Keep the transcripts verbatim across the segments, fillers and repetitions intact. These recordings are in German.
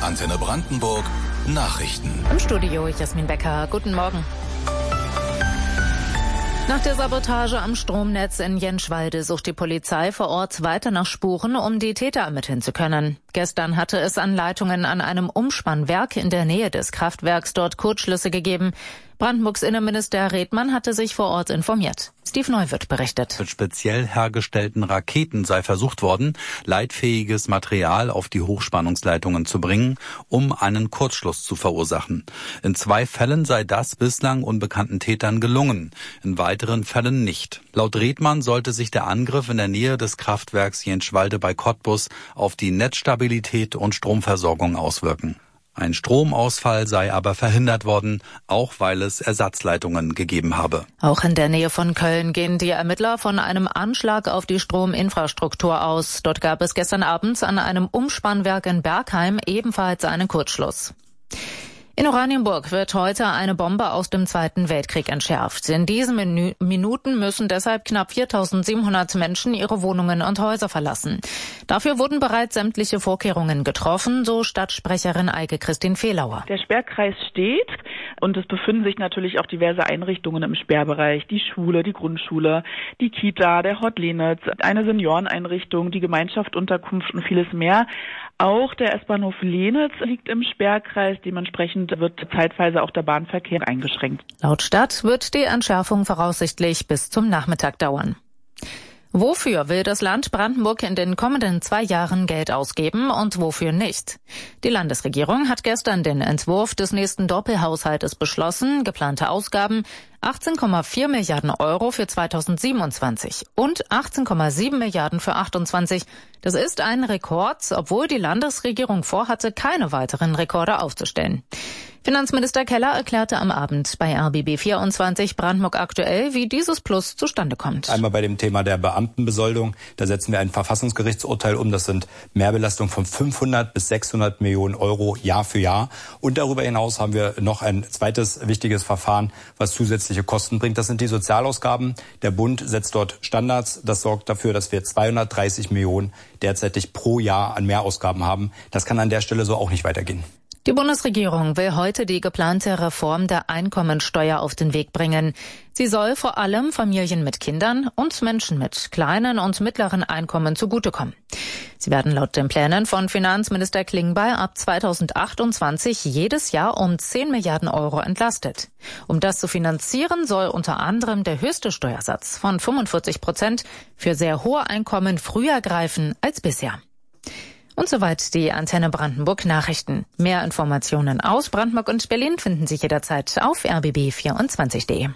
Antenne Brandenburg Nachrichten. Im Studio Jasmin Becker. Guten Morgen. Nach der Sabotage am Stromnetz in Jenschwalde sucht die Polizei vor Ort weiter nach Spuren, um die Täter ermitteln zu können. Gestern hatte es an Leitungen an einem Umspannwerk in der Nähe des Kraftwerks dort Kurzschlüsse gegeben. Brandenburgs Innenminister Redmann hatte sich vor Ort informiert. Steve Neuwirth berichtet. Mit speziell hergestellten Raketen sei versucht worden, leitfähiges Material auf die Hochspannungsleitungen zu bringen, um einen Kurzschluss zu verursachen. In zwei Fällen sei das bislang unbekannten Tätern gelungen, in weiteren Fällen nicht. Laut Redmann sollte sich der Angriff in der Nähe des Kraftwerks Jenschwalde bei Cottbus auf die Netzstabilität und Stromversorgung auswirken. Ein Stromausfall sei aber verhindert worden, auch weil es Ersatzleitungen gegeben habe. Auch in der Nähe von Köln gehen die Ermittler von einem Anschlag auf die Strominfrastruktur aus. Dort gab es gestern Abend an einem Umspannwerk in Bergheim ebenfalls einen Kurzschluss. In Oranienburg wird heute eine Bombe aus dem Zweiten Weltkrieg entschärft. In diesen Minu- Minuten müssen deshalb knapp viertausendsiebenhundert Menschen ihre Wohnungen und Häuser verlassen. Dafür wurden bereits sämtliche Vorkehrungen getroffen, so Stadtsprecherin Eike-Christin Fehlauer. Der Sperrkreis steht und es befinden sich natürlich auch diverse Einrichtungen im Sperrbereich. Die Schule, die Grundschule, die Kita, der Hort Lenitz, eine Senioreneinrichtung, die Gemeinschaftsunterkunft und vieles mehr. Auch der S-Bahnhof Lenitz liegt im Sperrkreis. Dementsprechend wird zeitweise auch der Bahnverkehr eingeschränkt. Laut Stadt wird die Entschärfung voraussichtlich bis zum Nachmittag dauern. Wofür will das Land Brandenburg in den kommenden zwei Jahren Geld ausgeben und wofür nicht? Die Landesregierung hat gestern den Entwurf des nächsten Doppelhaushaltes beschlossen. Geplante Ausgaben achtzehn Komma vier Milliarden Euro für zweitausendsiebenundzwanzig und achtzehn Komma sieben Milliarden für achtundzwanzig. Das ist ein Rekord, obwohl die Landesregierung vorhatte, keine weiteren Rekorde aufzustellen. Finanzminister Keller erklärte am Abend bei R B B vierundzwanzig Brandenburg aktuell, wie dieses Plus zustande kommt. Einmal bei dem Thema der Beamtenbesoldung. Da setzen wir ein Verfassungsgerichtsurteil um. Das sind Mehrbelastungen von fünfhundert bis sechshundert Millionen Euro Jahr für Jahr. Und darüber hinaus haben wir noch ein zweites wichtiges Verfahren, was zusätzliche Kosten bringt. Das sind die Sozialausgaben. Der Bund setzt dort Standards. Das sorgt dafür, dass wir zweihundertdreißig Millionen derzeitig pro Jahr an Mehrausgaben haben. Das kann an der Stelle so auch nicht weitergehen. Die Bundesregierung will heute die geplante Reform der Einkommensteuer auf den Weg bringen. Sie soll vor allem Familien mit Kindern und Menschen mit kleinen und mittleren Einkommen zugutekommen. Sie werden laut den Plänen von Finanzminister Klingbeil ab zweitausendachtundzwanzig jedes Jahr um zehn Milliarden Euro entlastet. Um das zu finanzieren, soll unter anderem der höchste Steuersatz von fünfundvierzig Prozent für sehr hohe Einkommen früher greifen als bisher. Und soweit die Antenne Brandenburg Nachrichten. Mehr Informationen aus Brandenburg und Berlin finden Sie jederzeit auf r b b vierundzwanzig punkt de.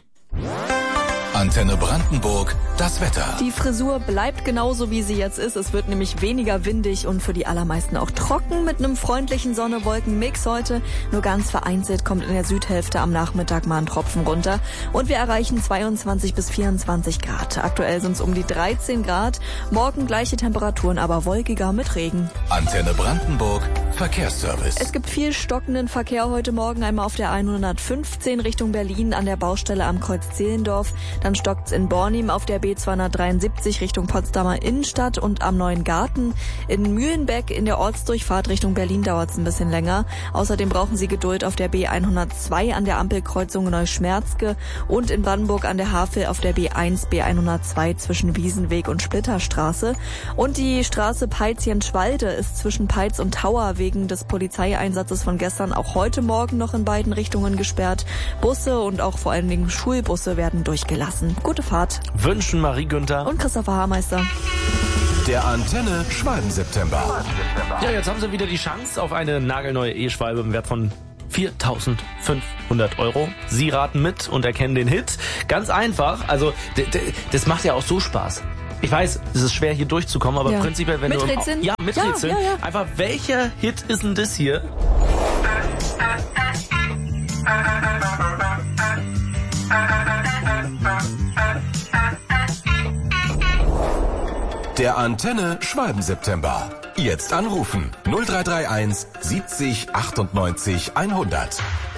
Antenne Brandenburg, das Wetter. Die Frisur bleibt genauso, wie sie jetzt ist. Es wird nämlich weniger windig und für die allermeisten auch trocken mit einem freundlichen Sonne-Wolken-Mix heute. Nur ganz vereinzelt kommt in der Südhälfte am Nachmittag mal ein Tropfen runter. Und wir erreichen zweiundzwanzig bis vierundzwanzig Grad. Aktuell sind es um die dreizehn Grad. Morgen gleiche Temperaturen, aber wolkiger mit Regen. Antenne Brandenburg, Verkehrsservice. Es gibt viel stockenden Verkehr heute Morgen. Einmal auf der hundertfünfzehn Richtung Berlin an der Baustelle am Kreuz Zehlendorf. Dann stockt's in Bornim auf der B zweihundertdreiundsiebzig Richtung Potsdamer Innenstadt und am Neuen Garten. In Mühlenbeck in der Ortsdurchfahrt Richtung Berlin dauert's ein bisschen länger. Außerdem brauchen Sie Geduld auf der B hundertzwei an der Ampelkreuzung Neuschmerzke und in Brandenburg an der Havel auf der B eins, B hundertzwei zwischen Wiesenweg und Splitterstraße. Und die Straße Peitz-Jenschwalde ist zwischen Peitz und Tauer wegen des Polizeieinsatzes von gestern auch heute Morgen noch in beiden Richtungen gesperrt. Busse und auch vor allen Dingen Schulbusse werden durchgelassen. Gute Fahrt. Wünschen Marie Günther und Christopher Haarmeister. Der Antenne Schwalben-September. Ja, jetzt haben Sie wieder die Chance auf eine nagelneue E-Schwalbe im Wert von viertausendfünfhundert Euro. Sie raten mit und erkennen den Hit. Ganz einfach. Also, d- d- das macht ja auch so Spaß. Ich weiß, es ist schwer hier durchzukommen, aber ja. prinzipiell, wenn Miträtseln? du... Ja, miträtseln. Ja, ja, ja. Einfach, welcher Hit ist denn das hier? Der Antenne Schwalben-September. Jetzt anrufen null drei drei eins siebzig achtundneunzig hundert.